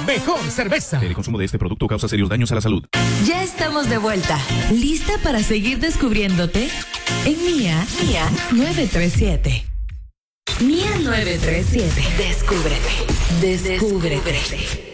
mejor cerveza. El consumo de este producto causa serios daños a la salud. Ya estamos de vuelta. ¿Lista para seguir descubriéndote? En Mía 937. Mía 937. Descúbrete.